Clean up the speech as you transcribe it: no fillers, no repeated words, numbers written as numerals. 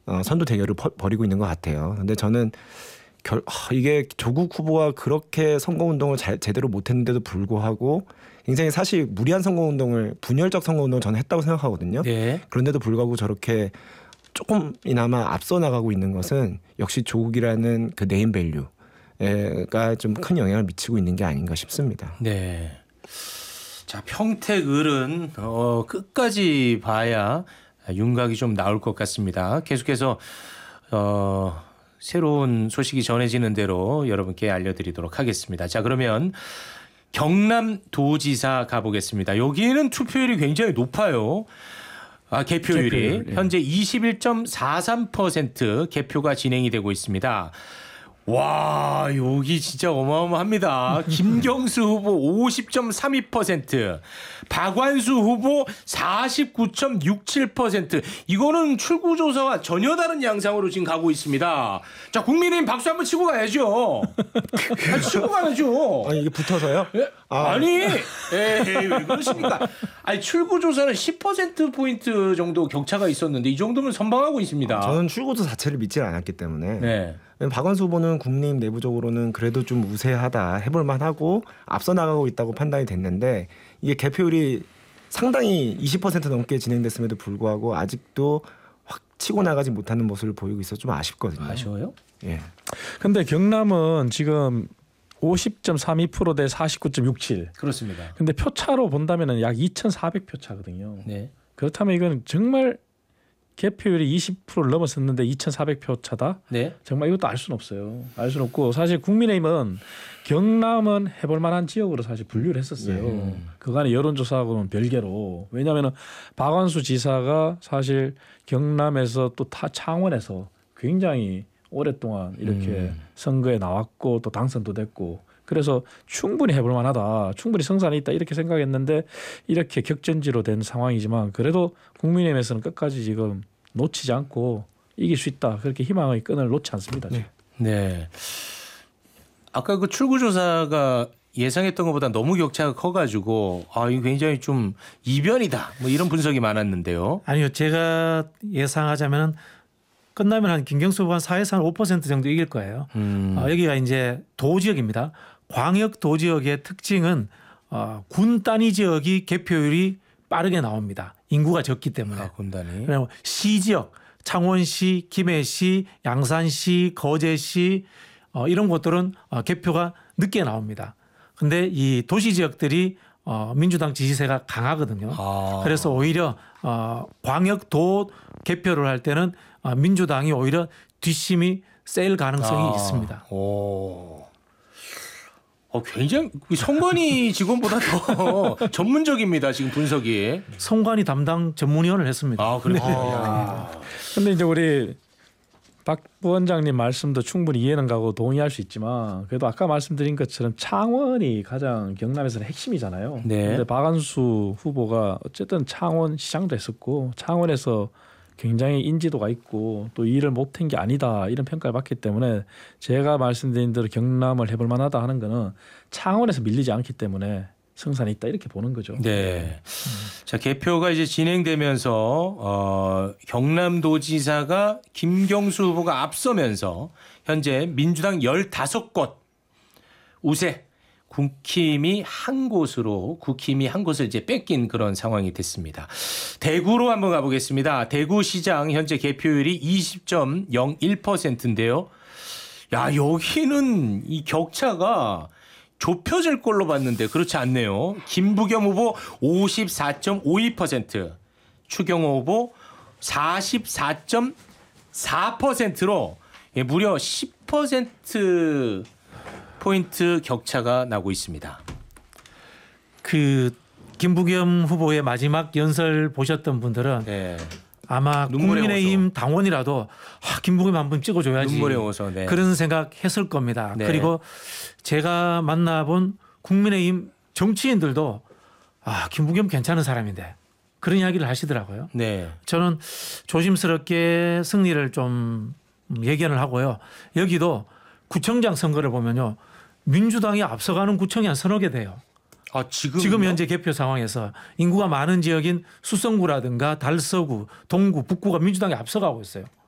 선두 대결을 벌이고 있는 것 같아요. 근데 저는 이게 조국 후보가 그렇게 선거운동을 제대로 못했는데도 불구하고 굉장히 사실 무리한 선거운동을 분열적 선거운동을 저는 했다고 생각하거든요. 네. 그런데도 불구하고 저렇게 조금이나마 앞서 나가고 있는 것은 역시 조국이라는 그 네임밸류가 좀 큰 영향을 미치고 있는 게 아닌가 싶습니다. 네. 자, 평택을은 끝까지 봐야 윤곽이 좀 나올 것 같습니다. 계속해서 새로운 소식이 전해지는 대로 여러분께 알려드리도록 하겠습니다. 자, 그러면 경남도지사 가보겠습니다. 여기에는 투표율이 굉장히 높아요. 개표율이 현재 21.43% 개표가 진행이 되고 있습니다. 와, 여기 진짜 어마어마합니다. 김경수 후보 50.32%, 박완수 후보 49.67%. 이거는 출구조사와 전혀 다른 양상으로 지금 가고 있습니다. 자, 국민의힘 박수 한번 치고 가야죠. 치고 가야죠. 아니, 이게 붙어서요? 아니, 왜 그러십니까? 아니, 출구조사는 10%포인트 정도 격차가 있었는데 이 정도면 선방하고 있습니다. 저는 출구조 자체를 믿지 않았기 때문에. 네. 박완수 후보는 국민의힘 내부적으로는 그래도 좀 우세하다, 해볼만하고 앞서 나가고 있다고 판단이 됐는데 이게 개표율이 상당히 20% 넘게 진행됐음에도 불구하고 아직도 확 치고 나가지 못하는 모습을 보이고 있어 좀 아쉽거든요. 아쉬워요? 예. 근데 경남은 지금 50.32% 대 49.67. 그렇습니다. 근데 표차로 본다면은 약 2,400표 차거든요. 네. 그렇다면 이건 정말 개표율이 20%를 넘었었는데 2,400표 차다. 네. 정말 이것도 알 수는 없어요. 알 수는 없고 사실 국민의힘은 경남은 해볼 만한 지역으로 사실 분류를 했었어요. 그간의 여론조사하고는 별개로. 왜냐하면 박완수 지사가 사실 경남에서 또 창원에서 굉장히 오랫동안 이렇게 선거에 나왔고 또 당선도 됐고 그래서 충분히 해볼 만하다. 충분히 성산이 있다 이렇게 생각했는데 이렇게 격전지로 된 상황이지만 그래도 국민의힘에서는 끝까지 지금 놓치지 않고 이길 수 있다. 그렇게 희망의 끈을 놓지 않습니다. 네. 네. 아까 그 출구조사가 예상했던 것보다 너무 격차가 커가지고 이거 굉장히 좀 이변이다. 뭐 이런 분석이 많았는데요. 아니요. 제가 예상하자면 끝나면 한 김경수 후보 한 4에서 한 5% 정도 이길 거예요. 여기가 이제 도지역입니다. 광역 도지역의 특징은 군 단위 지역이 개표율이 빠르게 나옵니다. 인구가 적기 때문에. 군단이. 그리고 시지역, 창원시, 김해시, 양산시, 거제시 이런 곳들은 개표가 늦게 나옵니다. 근데 이 도시 지역들이 민주당 지지세가 강하거든요. 그래서 오히려 광역도 개표를 할 때는 민주당이 오히려 뒷심이 셀 가능성이 있습니다. 굉장히 선관위 직원보다 더 전문적입니다. 지금 분석이. 선관위 담당 전문위원을 했습니다. 그래요. 근데 이제 우리 박 부원장님 말씀도 충분히 이해는 가고 동의할 수 있지만 그래도 아까 말씀드린 것처럼 창원이 가장 경남에서는 핵심이잖아요. 네. 근데 박완수 후보가 어쨌든 창원 시장도 했었고 창원에서 굉장히 인지도가 있고 또 일을 못한 게 아니다 이런 평가를 받기 때문에 제가 말씀드린 대로 경남을 해볼 만하다 하는 거는 창원에서 밀리지 않기 때문에 성산이 있다 이렇게 보는 거죠. 네. 자, 개표가 이제 진행되면서 경남도지사가 김경수 후보가 앞서면서 현재 민주당 15곳 우세 국힘이 한 곳을 이제 뺏긴 그런 상황이 됐습니다. 대구로 한번 가보겠습니다. 대구시장 현재 개표율이 20.01%인데요. 야, 여기는 이 격차가 좁혀질 걸로 봤는데 그렇지 않네요. 김부겸 후보 54.52%, 추경호 후보 44.4%로 무려 10% 포인트 격차가 나고 있습니다. 그 김부겸 후보의 마지막 연설 보셨던 분들은 아마 국민의힘 당원이라도 김부겸 한번 찍어줘야지 눈물에 어서, 그런 생각했을 겁니다. 그리고 제가 만나본 국민의힘 정치인들도 김부겸 괜찮은 사람인데 그런 이야기를 하시더라고요. 저는 조심스럽게 승리를 좀 예견을 하고요. 여기도 구청장 선거를 보면요. 민주당이 앞서가는 구청이 한 서너 개 돼요. 지금 현재 개표 상황에서 인구가 많은 지역인 수성구라든가 달서구, 동구, 북구가 민주당이 앞서가고 있어요.